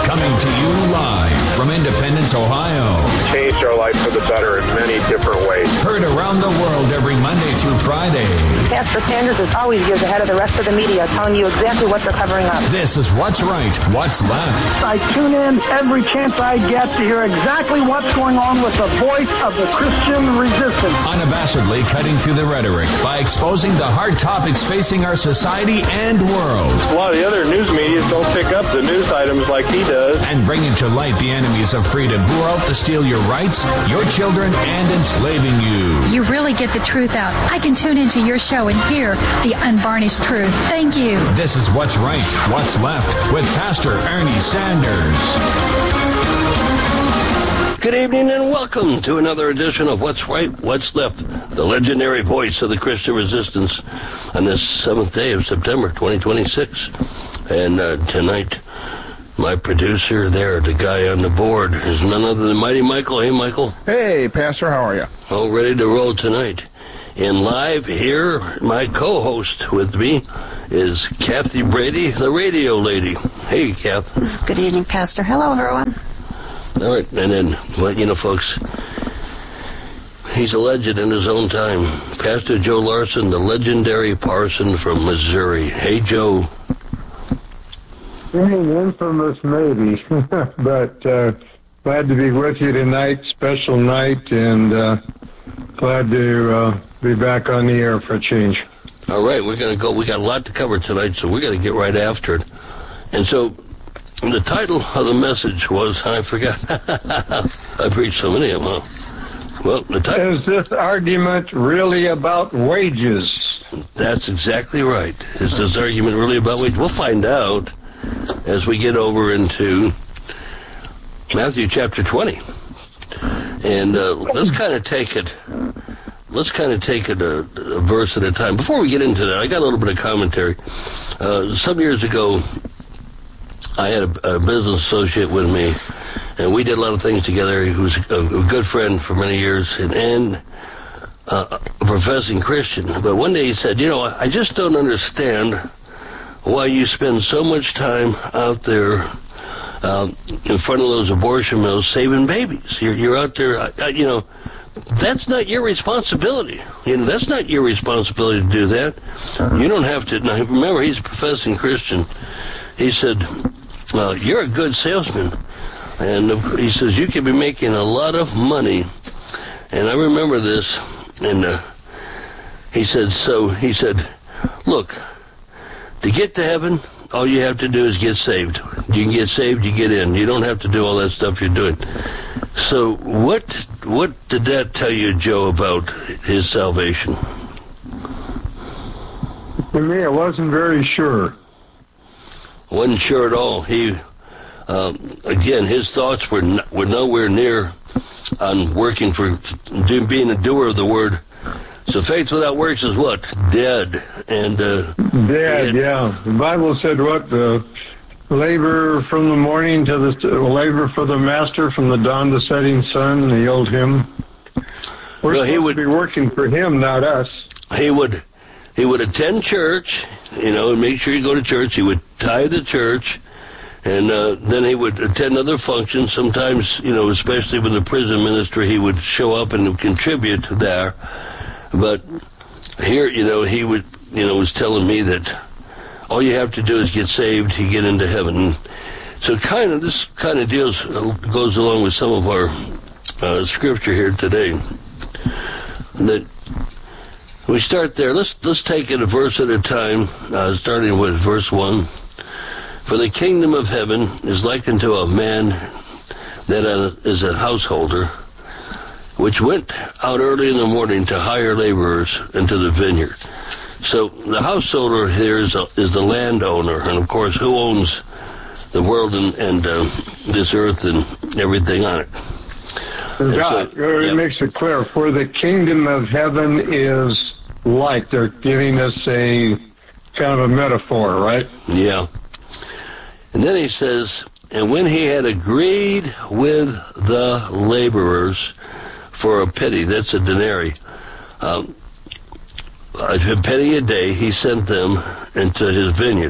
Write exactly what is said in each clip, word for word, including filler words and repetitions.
Coming to you live from Independence, Ohio. Changed our life for the better in many different ways. Heard around the world every Monday through Friday. Pastor Sanders is always years ahead of the rest of the media, telling you exactly what they're covering up. This is What's Right, What's Left. I tune in every chance I get to hear exactly what's going on with the voice of the Christian resistance. Unabashedly cutting through the rhetoric by exposing the hard topics facing our society and world. A lot of the other news media don't pick up the news items like he does. And bringing to light the enemies of freedom who are out to steal your rights, your children, and enslaving you. You really get the truth out. I can tune into your show and hear the unvarnished truth. Thank you. This is What's Right, What's Left with Pastor Ernie Sanders. Good evening and welcome to another edition of What's Right, What's Left, the legendary voice of the Christian resistance on this seventh day of September twenty twenty-six. And uh, tonight, my producer there, the guy on the board, is none other than Mighty Michael. Hey, Michael. Hey, Pastor, how are you? All ready to roll tonight. And live here, my co-host with me is Kathy Brady, the radio lady. Hey, Kath. Good evening, Pastor. Hello, everyone. All right, and then, well, you know, folks, he's a legend in his own time. Pastor Joe Larson, the legendary parson from Missouri. Hey, Joe. Infamous, maybe, but uh, glad to be with you tonight. Special night, and uh, glad to uh, be back on the air for a change. All right, we're going to go. We got a lot to cover tonight, so we're going to get right after it. And so, the title of the message was, I forgot. I preached so many of them. Huh? Well, the title is this argument really about wages? That's exactly right. Is this argument really about wages? We'll find out as we get over into Matthew chapter twenty. And uh, let's kind of take it, let's kind of take it a, a verse at a time. Before we get into that, I got a little bit of commentary. Uh, some years ago, I had a, a business associate with me, and we did a lot of things together. He was a, a good friend for many years, and, and uh, a professing Christian. But one day he said, you know, I just don't understand why you spend so much time out there um, in front of those abortion mills saving babies. You're, you're out there, I, I, you know, that's not your responsibility. You know, that's not your responsibility to do that. You don't have to. Now, remember, he's a professing Christian. He said, well, you're a good salesman. And he says, you could be making a lot of money. And I remember this. And uh, he said, so, he said, look, to get to heaven, all you have to do is get saved. You can get saved, you get in. You don't have to do all that stuff you're doing. So what what did that tell you, Joe, about his salvation? To me, I wasn't very sure. Wasn't sure at all. He, um, again, his thoughts were no, were nowhere near on working for, do, being a doer of the word. So faith without works is what? Dead. And uh, Dead, had, yeah. The Bible said what? Uh, labor from the morning to the, labor for the master from the dawn to setting sun, the old hymn. We're well, he would be working for him, not us. He would, he would attend church, you know, and make sure you go to church. He would tithe the church, and uh, then he would attend other functions. Sometimes, you know, especially with the prison ministry, he would show up and contribute there. But here, you know, he would, you know, was telling me that all you have to do is get saved, you get into heaven. So kind of, this kind of deals, goes along with some of our uh, scripture here today. That we start there. Let's let's take it a verse at a time, uh, starting with verse one. For the kingdom of heaven is like unto a man that is a householder, which went out early in the morning to hire laborers into the vineyard. So the householder here is, a, is the landowner, and of course, who owns the world and, and uh, this earth and everything on it? God, so, it yeah. makes it clear. For the kingdom of heaven is like. They're giving us a kind of a metaphor, right? Yeah. And then he says, and when he had agreed with the laborers for a penny, that's a denarii, um, a penny a day, he sent them into his vineyard.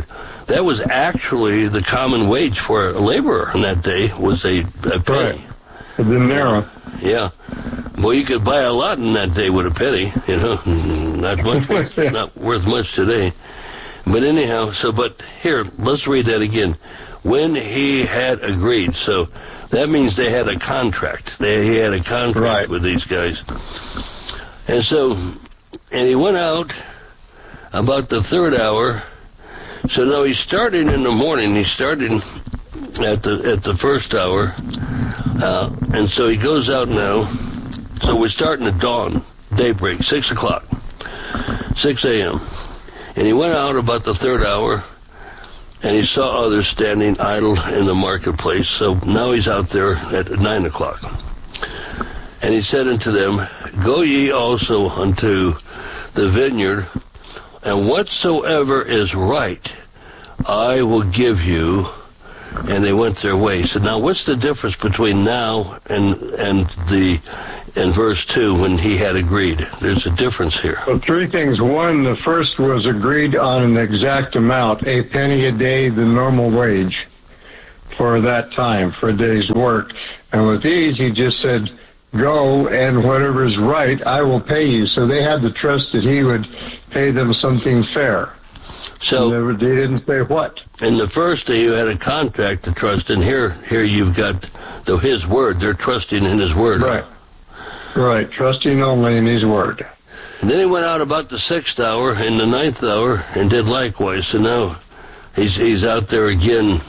that was actually the common wage for a laborer in that day, was a, a penny. Right. A denarius. Yeah. Well, you could buy a lot in that day with a penny, you know, not much, not worth much today. But anyhow, so, but here, let's read that again. When he had agreed, so that means they had a contract. They, he had a contract right. with these guys. And so, and he went out about the third hour. So now he's starting in the morning. He started at the at the first hour. Uh, and so he goes out now. So we're starting at dawn, daybreak, six o'clock, six a.m. And he went out about the third hour, and he saw others standing idle in the marketplace. So now he's out there at nine o'clock. And he said unto them, Go ye also unto the vineyard, and whatsoever is right, I will give you. And they went their way. So now what's the difference between now and and the in verse two when he had agreed? There's a difference here. Well, three things. One, the first was agreed on an exact amount, a penny a day, the normal wage for that time, for a day's work. And with these, he just said, go, and whatever is right, I will pay you. So they had the trust that he would pay them something fair. So and they didn't say what. In the first day, you had a contract to trust, and here, here you've got the, his word. They're trusting in his word. Right. Right, trusting only in his word. And then he went out about the sixth hour and the ninth hour and did likewise. So now he's he's out there again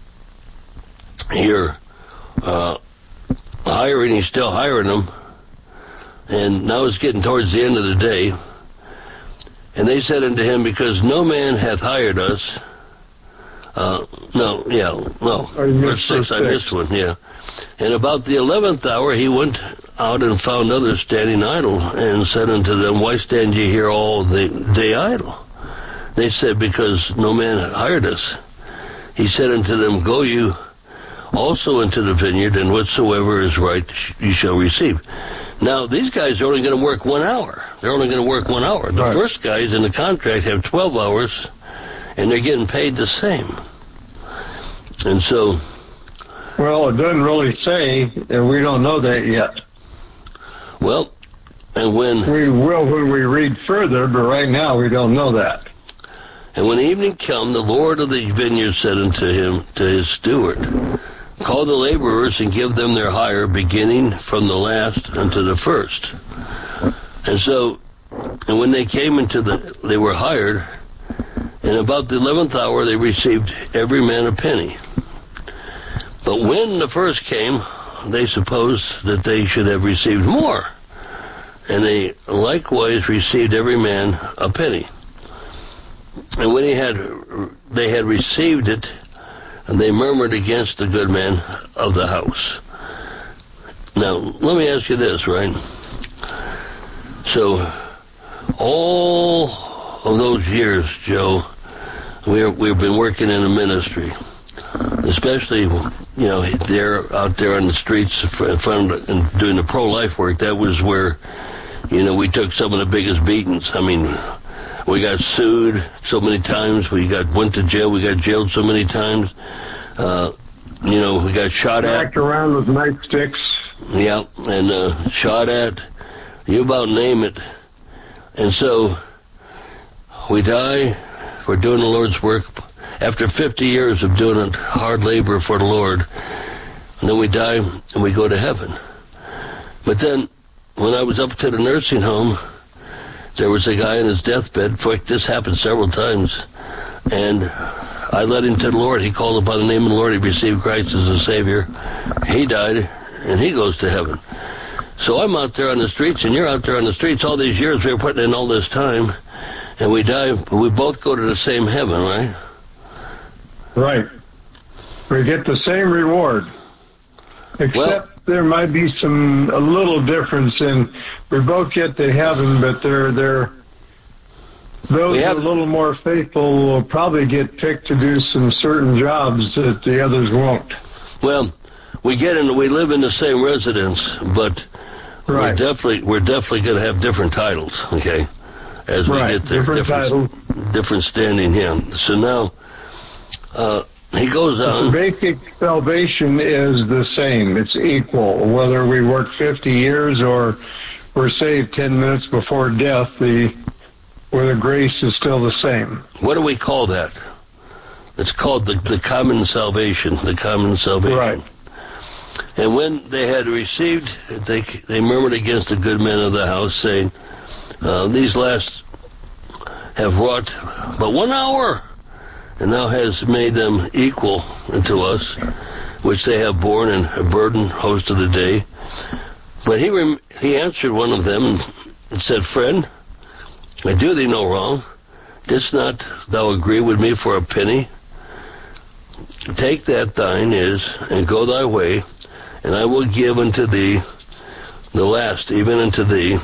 here uh, hiring. He's still hiring them. And now it's getting towards the end of the day. And they said unto him, because no man hath hired us. Uh, no, yeah, no. Verse six, I missed one, yeah. And about the eleventh hour he went out and found others standing idle, and said unto them, why stand ye here all the day idle? They said, because no man hired us. He said unto them, go you also into the vineyard, and whatsoever is right you shall receive. Now, these guys are only going to work one hour. They're only going to work one hour. The right. first guys in the contract have twelve hours, and they're getting paid the same. And so... Well, it doesn't really say, and we don't know that yet. Well, and when... We will when we read further, but right now we don't know that. And when evening come, the Lord of the vineyard said unto him, to his steward, call the laborers and give them their hire, beginning from the last unto the first. And so, and when they came into the, they were hired, and about the eleventh hour they received every man a penny. But when the first came, they supposed that they should have received more. And they likewise received every man a penny. And when he had, they had received it, and they murmured against the good man of the house. Now, let me ask you this, right? So, all of those years, Joe, we're, we've been working in a ministry, especially, you know, they're out there on the streets in front of, and doing the pro-life work. That was where, you know, we took some of the biggest beatings. I mean, we got sued so many times. We got went to jail. We got jailed so many times. Uh, you know, we got shot at. Backed around with nightsticks. Yeah, and uh, shot at. You about name it. And so we die for doing the Lord's work. After fifty years of doing it, hard labor for the Lord, and then we die and we go to heaven. But then, when I was up to the nursing home, there was a guy on his deathbed. In fact, this happened several times. And I led him to the Lord. He called upon the name of the Lord. He received Christ as a Savior. He died, and he goes to heaven. So I'm out there on the streets, and you're out there on the streets. All these years we were putting in all this time, and we die, but we both go to the same heaven, right? Right. We get the same reward. Except well, there might be some a little difference in we both get to heaven, but they're they're those who are a little more faithful will probably get picked to do some certain jobs that the others won't. Well, we get in we live in the same residence, but right. we're definitely we're definitely going to have different titles, okay? As we right. get there, different, different, different different standing here. So now uh, he goes on. The basic salvation is the same. It's equal. Whether we work fifty years or we're saved ten minutes before death, the where the grace is still the same. What do we call that? It's called the, the common salvation, the common salvation. Right. And when they had received, they they murmured against the good men of the house, saying, uh, these last have wrought but one hour, and thou hast made them equal unto us, which they have borne and a burden host of the day. But he rem- he answered one of them and said, Friend, I do thee no wrong. Didst not thou agree with me for a penny? Take that thine is, and go thy way, and I will give unto thee the last, even unto thee.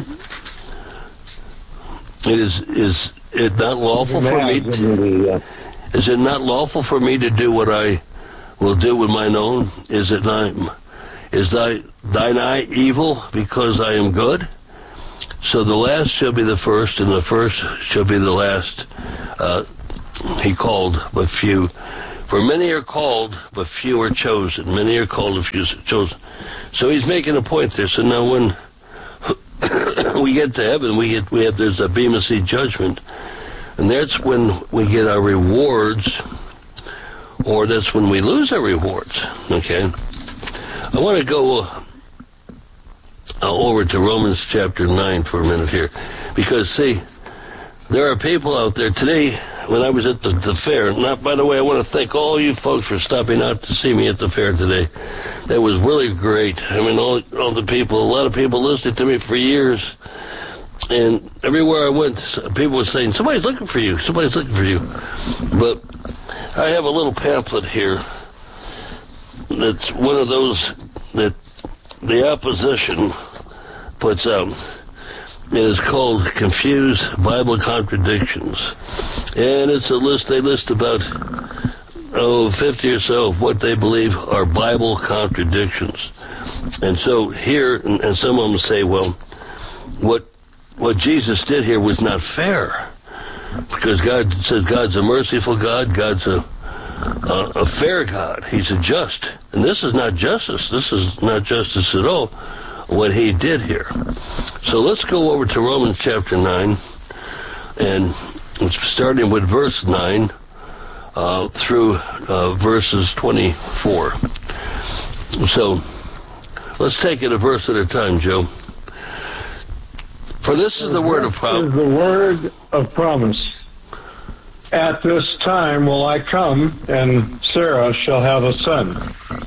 It is is it not lawful for me? To, is it not lawful for me to do what I will do with mine own? Is it not? Is thy thine eye evil because I am good? So the last shall be the first, and the first shall be the last. Uh, he called, but few. For many are called, but few are chosen. Many are called, but few are chosen. So he's making a point there. So now when we get to heaven, we get we have there's a Bema Seat judgment, and that's when we get our rewards, or that's when we lose our rewards. Okay, I want to go uh, over to Romans chapter nine for a minute here, because see, there are people out there today. When I was at the, the fair, not by the way, I want to thank all you folks for stopping out to see me at the fair today. That was really great. I mean, all, all the people, a lot of people listening to me for years. And everywhere I went, people were saying, somebody's looking for you, somebody's looking for you. But I have a little pamphlet here that's one of those that the opposition puts out. It is called Confused Bible Contradictions. And it's a list, they list about, oh, fifty or so of what they believe are Bible contradictions. And so here, and, and some of them say, well, what what Jesus did here was not fair. Because God says God's a merciful God, God's a, a, a fair God. He's a just. And this is not justice. This is not justice at all, what he did here. So let's go over to Romans chapter nine, and starting with verse nine uh, through uh, verses twenty-four. So let's take it a verse at a time, Joe. For this is the word of promise. This is the word of promise. At this time will I come, and Sarah shall have a son.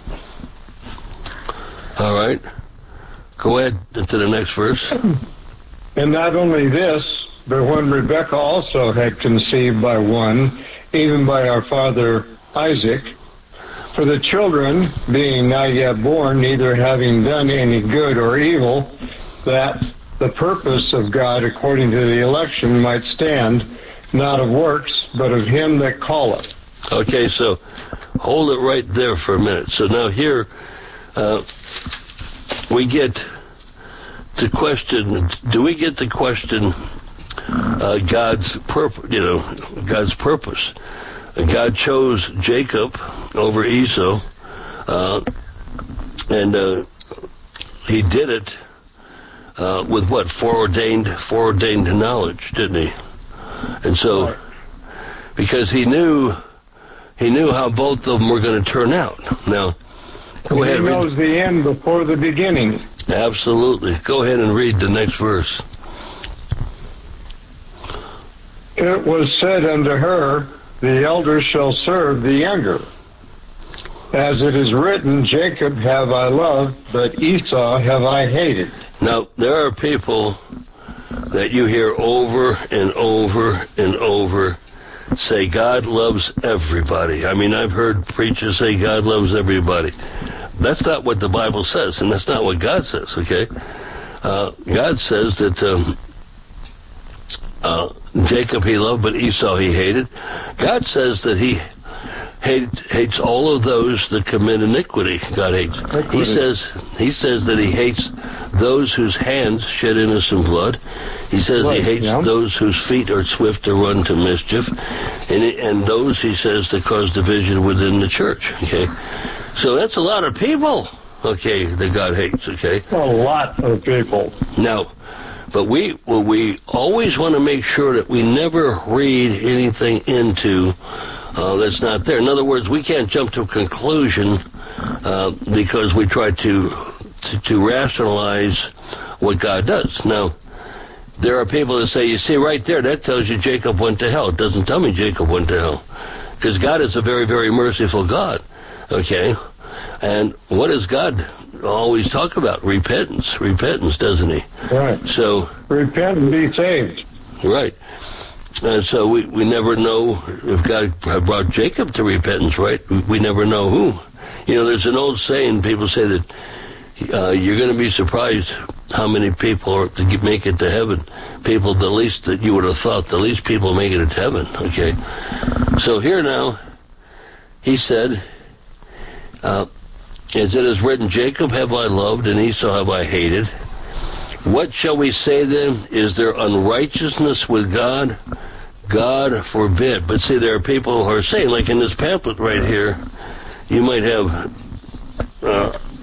All right. Go ahead to the next verse. And not only this, but when Rebekah also had conceived by one, even by our father Isaac, for the children being not yet born, neither having done any good or evil, that the purpose of God according to the election might stand, not of works, but of him that calleth. Okay, so hold it right there for a minute. So now here uh, we get to question, do we get to question uh, God's purpose, you know, God's purpose? God chose Jacob over Esau, uh, and uh, he did it uh, with what? Foreordained, foreordained knowledge, didn't he? And so, because he knew, he knew how both of them were going to turn out. Now, go ahead. He knows the end before the beginning. Absolutely. Go ahead and read the next verse. It was said unto her, the elder shall serve the younger. As it is written, Jacob have I loved, but Esau have I hated. Now, there are people that you hear over and over and over say God loves everybody. I mean, I've heard preachers say God loves everybody. That's not what the Bible says, and that's not what God says, okay? Uh, God says that um, uh, Jacob he loved, but Esau he hated. God says that he hate, hates all of those that commit iniquity. God hates. Iniquity. He says he says that he hates those whose hands shed innocent blood. He says right, he hates yeah. those whose feet are swift to run to mischief, and and those, he says, that cause division within the church. Okay, so that's a lot of people. Okay, that God hates. Okay, a lot of people. Now, but we well, we always want to make sure that we never read anything into uh, that's not there. In other words, we can't jump to a conclusion uh, because we try to, to to rationalize what God does. Now, there are people that say, you see, right there, that tells you Jacob went to hell. It doesn't tell me Jacob went to hell, because God is a very, very merciful God. Okay, and what does God always talk about? Repentance, repentance, doesn't he? Right. So repent and be saved. Right. And so we, we never know if God brought Jacob to repentance, right? We, we never know who. You know, there's an old saying, people say that uh, you're going to be surprised how many people are to get, make it to heaven. People, the least that you would have thought, the least people make it to heaven, okay? So here now, he said, uh, as it is written, Jacob have I loved, and Esau have I hated. What shall we say then? Is there unrighteousness with God? God forbid. But see, there are people who are saying, like in this pamphlet right here, you might have uh,